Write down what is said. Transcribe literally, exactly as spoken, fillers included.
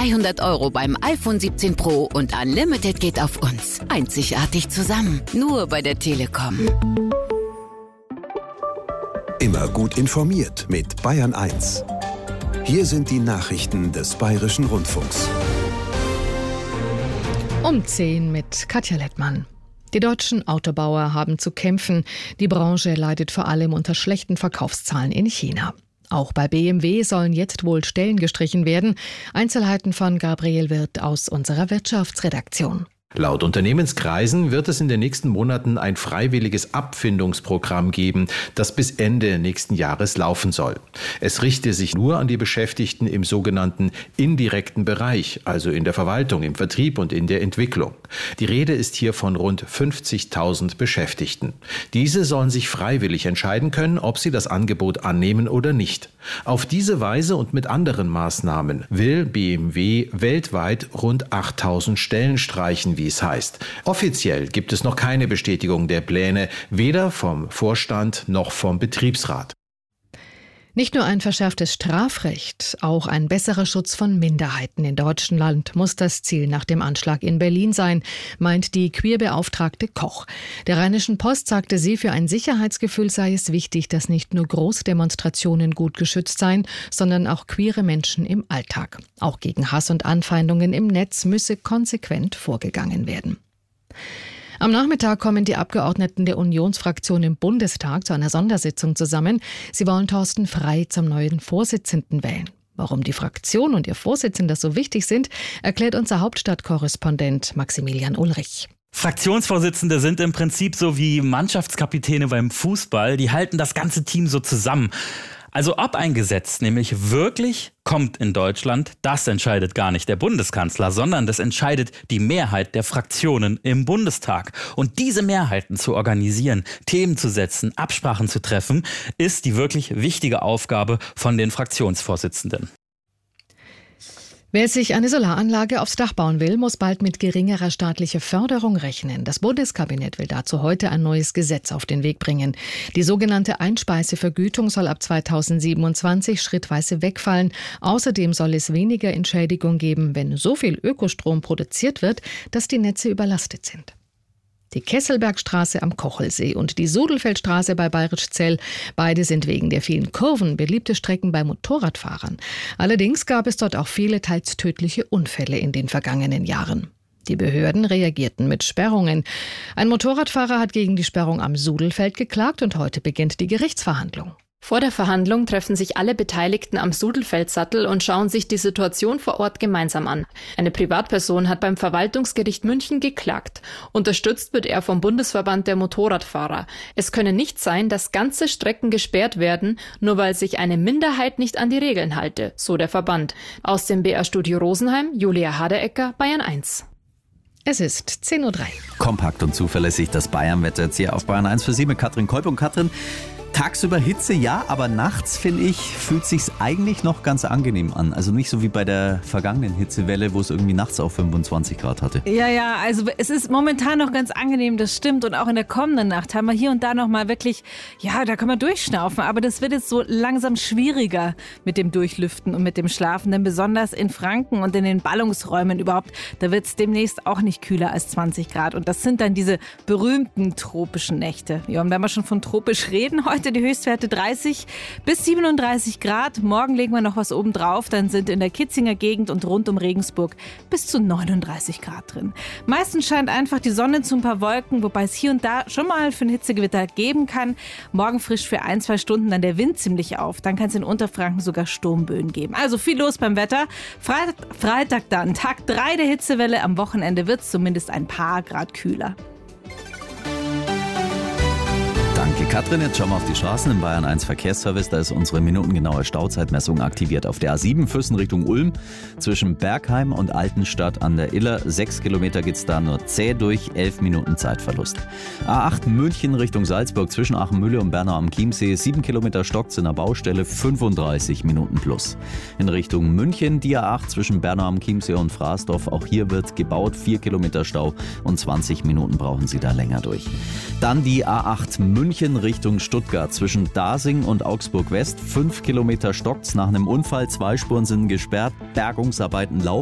dreihundert Euro beim iPhone siebzehn Pro und Unlimited geht auf uns. Einzigartig zusammen. Nur bei der Telekom. Immer gut informiert mit Bayern eins. Hier sind die Nachrichten des Bayerischen Rundfunks. Um zehn mit Katja Lettmann. Die deutschen Autobauer haben zu kämpfen. Die Branche leidet vor allem unter schlechten Verkaufszahlen in China. Auch bei B M W sollen jetzt wohl Stellen gestrichen werden. Einzelheiten von Gabriel Wirth aus unserer Wirtschaftsredaktion. Laut Unternehmenskreisen wird es in den nächsten Monaten ein freiwilliges Abfindungsprogramm geben, das bis Ende nächsten Jahres laufen soll. Es richte sich nur an die Beschäftigten im sogenannten indirekten Bereich, also in der Verwaltung, im Vertrieb und in der Entwicklung. Die Rede ist hier von rund fünfzigtausend Beschäftigten. Diese sollen sich freiwillig entscheiden können, ob sie das Angebot annehmen oder nicht. Auf diese Weise und mit anderen Maßnahmen will B M W weltweit rund achttausend Stellen streichen, wie es heißt. Offiziell gibt es noch keine Bestätigung der Pläne, weder vom Vorstand noch vom Betriebsrat. Nicht nur ein verschärftes Strafrecht, auch ein besserer Schutz von Minderheiten in Deutschland muss das Ziel nach dem Anschlag in Berlin sein, meint die Queerbeauftragte Koch. Der Rheinischen Post sagte sie, für ein Sicherheitsgefühl sei es wichtig, dass nicht nur Großdemonstrationen gut geschützt seien, sondern auch queere Menschen im Alltag. Auch gegen Hass und Anfeindungen im Netz müsse konsequent vorgegangen werden. Am Nachmittag kommen die Abgeordneten der Unionsfraktion im Bundestag zu einer Sondersitzung zusammen. Sie wollen Thorsten Frey zum neuen Vorsitzenden wählen. Warum die Fraktion und ihr Vorsitzender so wichtig sind, erklärt unser Hauptstadtkorrespondent Maximilian Ulrich. Fraktionsvorsitzende sind im Prinzip so wie Mannschaftskapitäne beim Fußball. Die halten das ganze Team so zusammen. Also ob ein Gesetz nämlich wirklich kommt in Deutschland, das entscheidet gar nicht der Bundeskanzler, sondern das entscheidet die Mehrheit der Fraktionen im Bundestag. Und diese Mehrheiten zu organisieren, Themen zu setzen, Absprachen zu treffen, ist die wirklich wichtige Aufgabe von den Fraktionsvorsitzenden. Wer sich eine Solaranlage aufs Dach bauen will, muss bald mit geringerer staatlicher Förderung rechnen. Das Bundeskabinett will dazu heute ein neues Gesetz auf den Weg bringen. Die sogenannte Einspeisevergütung soll ab zweitausendsiebenundzwanzig schrittweise wegfallen. Außerdem soll es weniger Entschädigung geben, wenn so viel Ökostrom produziert wird, dass die Netze überlastet sind. Die Kesselbergstraße am Kochelsee und die Sudelfeldstraße bei Bayrischzell. Beide sind wegen der vielen Kurven beliebte Strecken bei Motorradfahrern. Allerdings gab es dort auch viele teils tödliche Unfälle in den vergangenen Jahren. Die Behörden reagierten mit Sperrungen. Ein Motorradfahrer hat gegen die Sperrung am Sudelfeld geklagt und heute beginnt die Gerichtsverhandlung. Vor der Verhandlung treffen sich alle Beteiligten am Sudelfeldsattel und schauen sich die Situation vor Ort gemeinsam an. Eine Privatperson hat beim Verwaltungsgericht München geklagt. Unterstützt wird er vom Bundesverband der Motorradfahrer. Es könne nicht sein, dass ganze Strecken gesperrt werden, nur weil sich eine Minderheit nicht an die Regeln halte, so der Verband. Aus dem B R-Studio Rosenheim, Julia Haderecker, Bayern eins. Es ist zehn Uhr drei. Kompakt und zuverlässig das Bayern-Wetter jetzt hier auf Bayern eins für Sie mit Katrin Kolb. Und Katrin, tagsüber Hitze, ja, aber nachts, finde ich, fühlt sich's eigentlich noch ganz angenehm an. Also nicht so wie bei der vergangenen Hitzewelle, wo es irgendwie nachts auch fünfundzwanzig Grad hatte. Ja, ja, also es ist momentan noch ganz angenehm, das stimmt. Und auch in der kommenden Nacht haben wir hier und da noch mal wirklich, ja, da kann man durchschnaufen. Aber das wird jetzt so langsam schwieriger mit dem Durchlüften und mit dem Schlafen. Denn besonders in Franken und in den Ballungsräumen überhaupt, da wird es demnächst auch nicht kühler als zwanzig Grad. Und das sind dann diese berühmten tropischen Nächte. Ja, und wenn wir schon von tropisch reden, heute die Höchstwerte dreißig bis siebenunddreißig Grad. Morgen legen wir noch was oben drauf. Dann sind in der Kitzinger Gegend und rund um Regensburg bis zu neununddreißig Grad drin. Meistens scheint einfach die Sonne zu ein paar Wolken, wobei es hier und da schon mal für ein Hitzegewitter geben kann. Morgen frisch für ein, zwei Stunden dann der Wind ziemlich auf. Dann kann es in Unterfranken sogar Sturmböen geben. Also viel los beim Wetter. Freit- Freitag dann, Tag drei der Hitzewelle. Am Wochenende wird es zumindest ein paar Grad kühler. Danke, Katrin. Jetzt schauen wir auf die Straßen im Bayern eins Verkehrsservice. Da ist unsere minutengenaue Stauzeitmessung aktiviert. Auf der A sieben Füssen Richtung Ulm zwischen Bergheim und Altenstadt an der Iller. Sechs Kilometer geht's da nur zäh durch, elf Minuten Zeitverlust. A acht München Richtung Salzburg zwischen Achenmühle und Bernau am Chiemsee. Sieben Kilometer stockt's in der Baustelle, fünfunddreißig Minuten plus. In Richtung München die A acht zwischen Bernau am Chiemsee und Fraßdorf. Auch hier wird gebaut, vier Kilometer Stau und zwanzig Minuten brauchen Sie da länger durch. Dann die A acht München Richtung Stuttgart zwischen Dasing und Augsburg West. Fünf Kilometer stockt's nach einem Unfall. Zwei Spuren sind gesperrt. Bergungsarbeiten laufen.